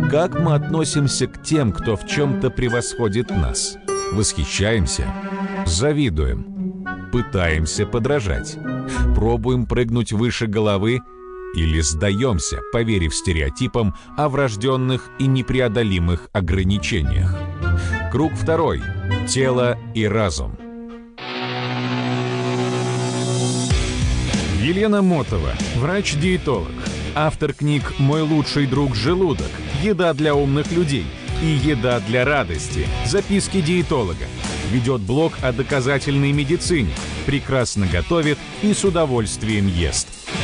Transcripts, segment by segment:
Как мы относимся к тем, кто в чем-то превосходит нас? Восхищаемся? Завидуем? Пытаемся подражать? Пробуем прыгнуть выше головы? Или сдаемся, поверив стереотипам о врожденных и непреодолимых ограничениях? Круг второй. Тело и разум. Елена Мотова, врач-диетолог, автор книг «Мой лучший друг желудок», «Еда для умных людей» и «Еда для радости», «Записки диетолога». Ведет блог о доказательной медицине, прекрасно готовит и с удовольствием ест.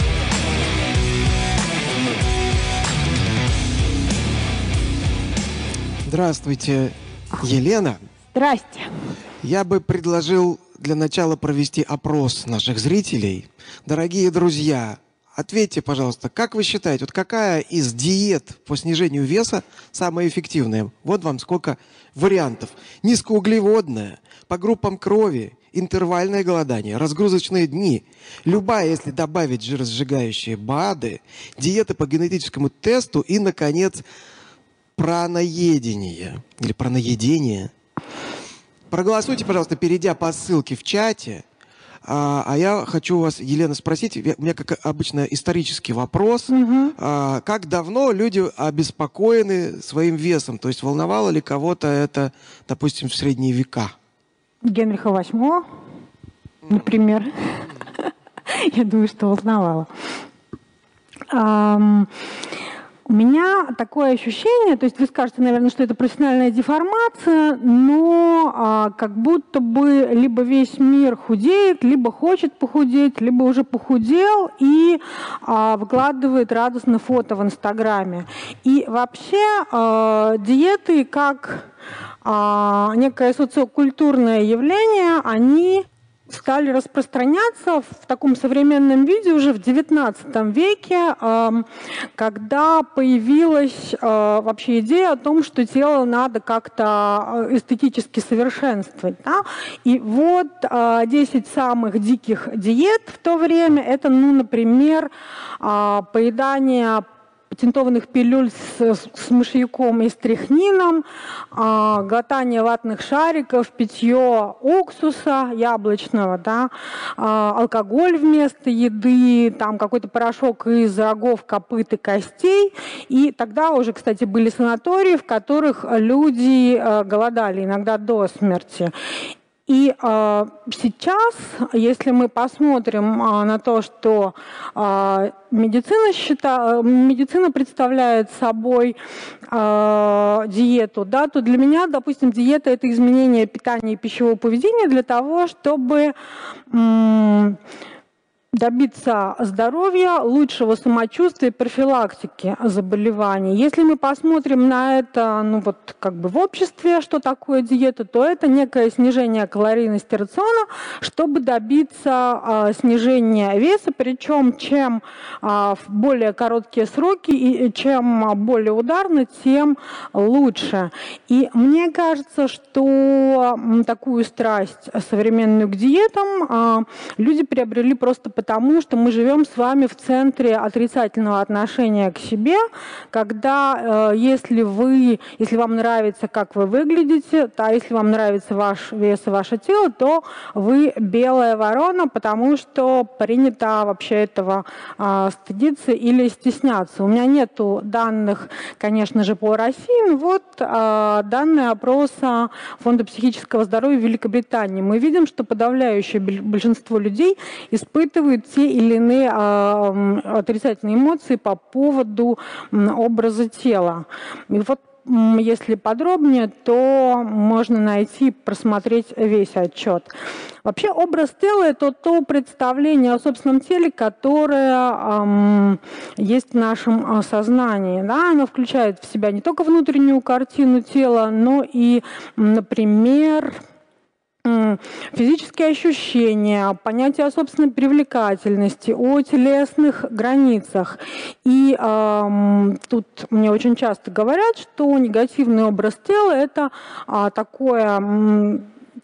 Здравствуйте, Елена. Здрасте. Я бы предложил для начала провести опрос наших зрителей. Дорогие друзья, ответьте, пожалуйста, как вы считаете, вот какая из диет по снижению веса самая эффективная? Вот вам сколько вариантов. Низкоуглеводная, по группам крови, интервальное голодание, разгрузочные дни. Любая, если добавить жиросжигающие БАДы, диета по генетическому тесту и, наконец, праноедение или праноедение. Проголосуйте, пожалуйста, перейдя по ссылке в чате. А я хочу вас, Елена, спросить, у меня, как обычно, исторический вопрос. Как давно люди обеспокоены своим весом? То есть волновало ли кого-то это, допустим, в средние века? Генриха VIII, например. Я думаю, что волновало. У меня такое ощущение, то есть вы скажете, наверное, что это профессиональная деформация, но как будто бы либо весь мир худеет, либо хочет похудеть, либо уже похудел и выкладывает радостно фото в Инстаграме. И вообще диеты как некое социокультурное явление, они стали распространяться в таком современном виде уже в XIX веке, когда появилась вообще идея о том, что тело надо как-то эстетически совершенствовать. Да? И вот 10 самых диких диет в то время, это, например, поедание патентованных пилюль с мышьяком и стрихнином, глотание ватных шариков, питье уксуса яблочного, да, алкоголь вместо еды, там какой-то порошок из рогов, копыт и костей. И тогда уже, кстати, были санатории, в которых люди голодали, иногда до смерти. И сейчас, если мы посмотрим на то, что медицина представляет собой диету, да, то для меня, допустим, диета – это изменение питания и пищевого поведения для того, чтобы добиться здоровья, лучшего самочувствия, профилактики заболеваний. Если мы посмотрим на это, в обществе, что такое диета, то это некое снижение калорийности рациона, чтобы добиться снижения веса, причем чем в более короткие сроки и чем более ударно, тем лучше. И мне кажется, что такую страсть современную к диетам люди приобрели просто потому, что мы живем с вами в центре отрицательного отношения к себе, когда если вам нравится, как вы выглядите, если вам нравится ваш вес и ваше тело, то вы белая ворона, потому что принято вообще этого стыдиться или стесняться. У меня нету данных, конечно же, по России, но данные опроса Фонда психического здоровья в Великобритании. Мы видим, что подавляющее большинство людей испытывают те или иные отрицательные эмоции по поводу образа тела. И если подробнее, то можно найти, просмотреть весь отчет. Вообще образ тела – это то представление о собственном теле, которое есть в нашем сознании. Да? Оно включает в себя не только внутреннюю картину тела, но и, например, физические ощущения, понятие о собственной привлекательности, о телесных границах. И тут мне очень часто говорят, что негативный образ тела – это такое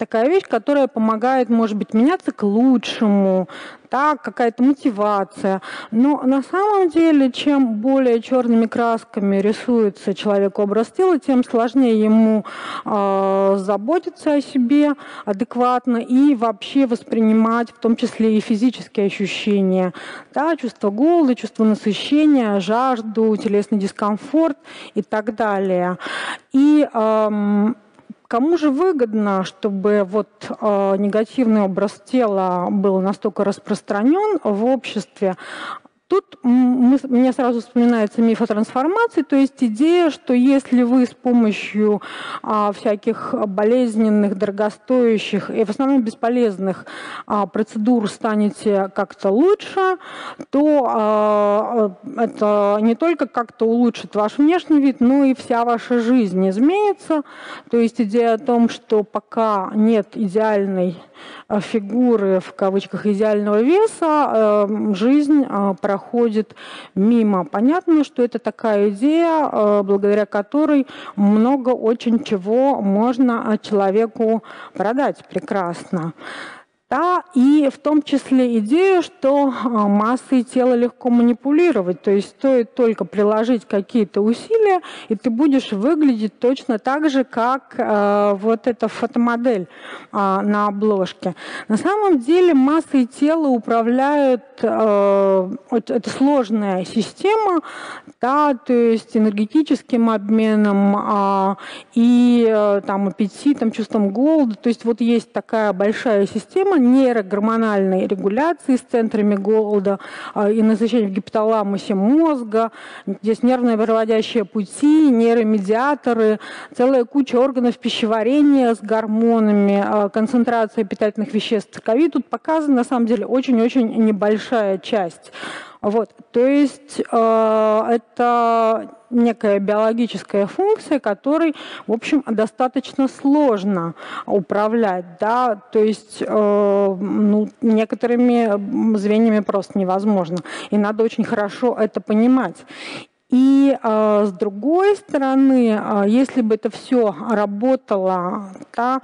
такая вещь, которая помогает, может быть, меняться к лучшему, да, какая-то мотивация. Но на самом деле, чем более черными красками рисуется человеку образ тела, тем сложнее ему заботиться о себе адекватно и вообще воспринимать в том числе и физические ощущения, да, чувство голода, чувство насыщения, жажду, телесный дискомфорт и так далее. И кому же выгодно, чтобы вот негативный образ тела был настолько распространен в обществе? Тут мне сразу вспоминается миф о трансформации, то есть идея, что если вы с помощью всяких болезненных, дорогостоящих и в основном бесполезных процедур станете как-то лучше, то это не только как-то улучшит ваш внешний вид, но и вся ваша жизнь изменится. То есть идея о том, что пока нет идеальной фигуры, в кавычках, идеального веса, жизнь проходит мимо. Понятно, что это такая идея, благодаря которой много очень чего можно человеку продать прекрасно. Да, и в том числе идею, что массой тела легко манипулировать, то есть стоит только приложить какие-то усилия, и ты будешь выглядеть точно так же, как вот эта фотомодель на обложке. На самом деле массой тела управляют, это сложная система, да, то есть энергетическим обменом и там, аппетитом, чувством голода, то есть вот есть такая большая система нейрогормональной регуляции с центрами голода и насыщения в гипоталамусе мозга. Здесь нервно-проводящие пути, нейромедиаторы, целая куча органов пищеварения с гормонами, концентрация питательных веществ ЦКВ. Тут показана, на самом деле, очень-очень небольшая часть. Вот, то есть это некая биологическая функция, которой, в общем, достаточно сложно управлять, да, то есть некоторыми звеньями просто невозможно, и надо очень хорошо это понимать. И с другой стороны, если бы это все работало, да,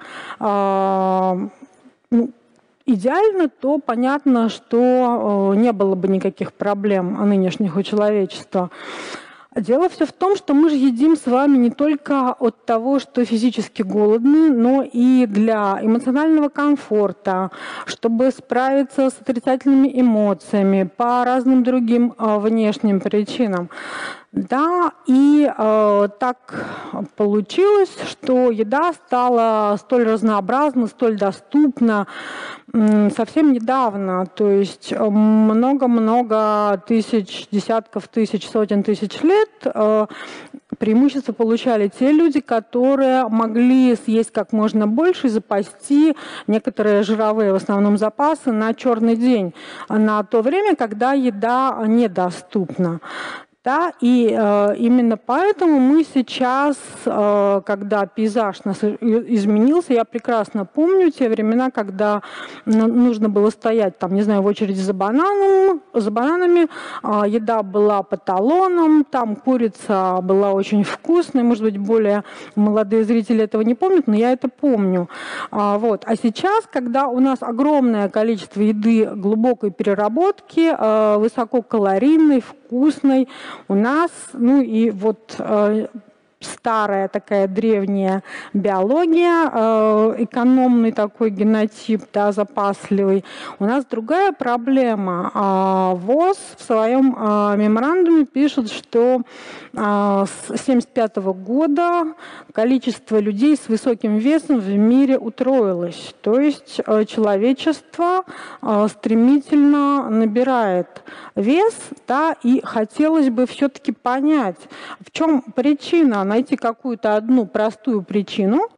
идеально, то понятно, что не было бы никаких проблем нынешних у человечества. Дело все в том, что мы же едим с вами не только от того, что физически голодны, но и для эмоционального комфорта, чтобы справиться с отрицательными эмоциями, по разным другим внешним причинам. Да, и так получилось, что еда стала столь разнообразна, столь доступна совсем недавно, то есть много-много тысяч, десятков тысяч, сотен тысяч лет преимущество получали те люди, которые могли съесть как можно больше и запасти некоторые жировые, в основном, запасы на черный день, на то время, когда еда недоступна. Да, и именно поэтому мы сейчас, когда пейзаж нас изменился, я прекрасно помню те времена, когда нужно было стоять, там, не знаю, в очереди за бананами, еда была по талонам, там курица была очень вкусной, может быть, более молодые зрители этого не помнят, но я это помню. Вот. А сейчас, когда у нас огромное количество еды глубокой переработки, высококалорийной, вкусной, у нас, ну и вот старая такая древняя биология, экономный такой генотип, да, запасливый. У нас другая проблема. ВОЗ в своем меморандуме пишет, что с 1975 года количество людей с высоким весом в мире утроилось. То есть человечество стремительно набирает вес, да, и хотелось бы все-таки понять, в чем причина, найти какую-то одну простую причину,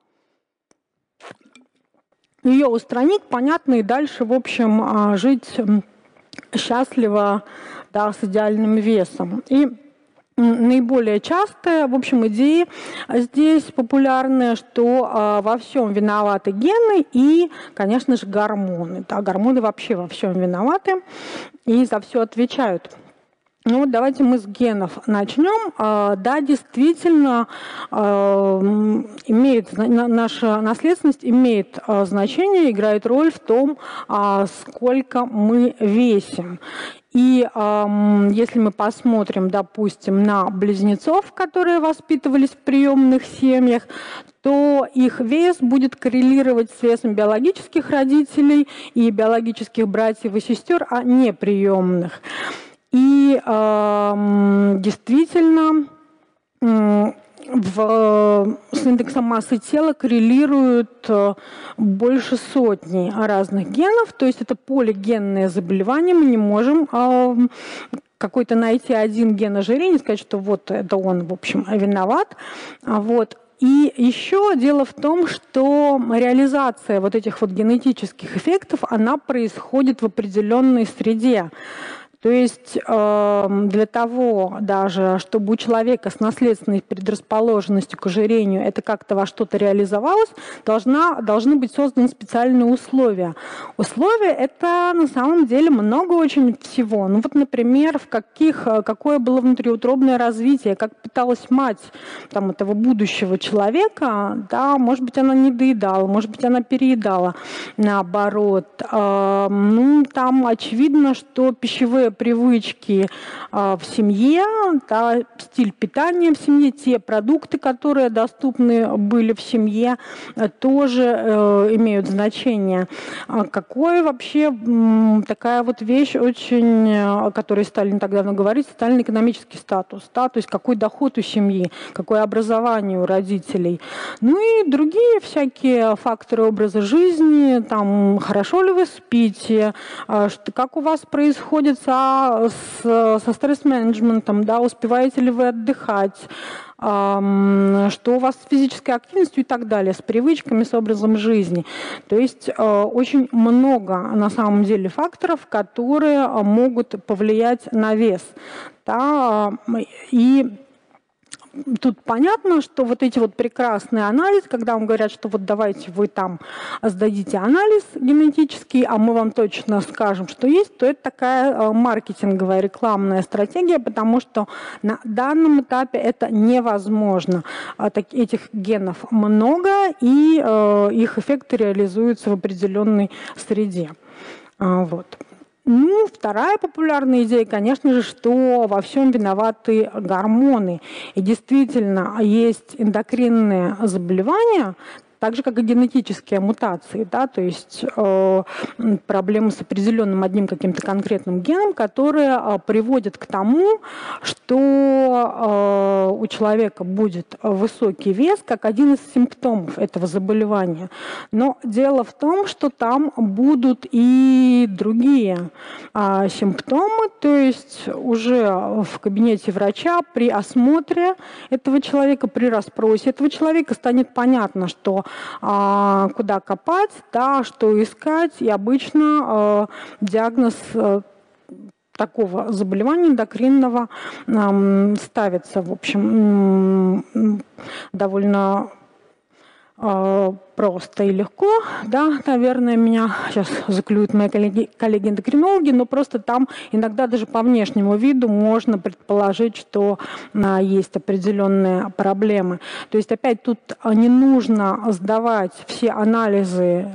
ее устранить, понятно, и дальше, в общем, жить счастливо, да, с идеальным весом. И наиболее частые, в общем, идеи здесь популярные, что во всем виноваты гены и, конечно же, гормоны. Да, гормоны вообще во всем виноваты и за все отвечают. Ну, вот давайте мы с генов начнем. Да, действительно, наша наследственность имеет значение, играет роль в том, сколько мы весим. И если мы посмотрим, допустим, на близнецов, которые воспитывались в приемных семьях, то их вес будет коррелировать с весом биологических родителей и биологических братьев и сестер, а не приемных. И действительно, с индексом массы тела коррелируют больше сотни разных генов, то есть это полигенное заболевание, мы не можем какой-то найти один ген ожирения и сказать, что вот это он, в общем, виноват. Вот. И еще дело в том, что реализация вот этих вот генетических эффектов, она происходит в определенной среде. То есть для того даже, чтобы у человека с наследственной предрасположенностью к ожирению это как-то во что-то реализовалось, должны быть созданы специальные условия. Условия – это на самом деле много очень всего. Ну вот, например, какое было внутриутробное развитие, как питалась мать там, этого будущего человека, да, может быть, она не доедала, может быть, она переедала, наоборот. Ну, там очевидно, что пищевые привычки в семье, да, стиль питания в семье, те продукты, которые доступны были в семье, тоже имеют значение. Какой вообще такая вот вещь очень, о которой стали не так давно говорить, социально-экономический статус, да, то есть какой доход у семьи, какое образование у родителей. Ну и другие всякие факторы образа жизни, там, хорошо ли вы спите, как у вас происходит со стресс-менеджментом, да, успеваете ли вы отдыхать, что у вас с физической активностью и так далее, с привычками, с образом жизни. То есть очень много на самом деле факторов, которые могут повлиять на вес. Да, и тут понятно, что вот эти вот прекрасные анализы, когда вам говорят, что вот давайте вы там сдадите анализ генетический, а мы вам точно скажем, что есть, то это такая маркетинговая рекламная стратегия, потому что на данном этапе это невозможно. Этих генов много, и их эффекты реализуются в определенной среде. Вот. Ну, вторая популярная идея, конечно же, что во всем виноваты гормоны. И действительно, есть эндокринные заболевания, так же, как и генетические мутации, да, то есть проблемы с определенным одним каким-то конкретным геном, которые приводят к тому, что у человека будет высокий вес как один из симптомов этого заболевания. Но дело в том, что там будут и другие симптомы, то есть уже в кабинете врача при осмотре этого человека, при расспросе этого человека станет понятно, что куда копать, да, что искать. И обычно диагноз такого заболевания эндокринного ставится, в общем, довольно просто и легко, да, наверное, меня сейчас заклюют мои коллеги-эндокринологи, но просто там иногда даже по внешнему виду можно предположить, что есть определенные проблемы. То есть опять тут не нужно сдавать все анализы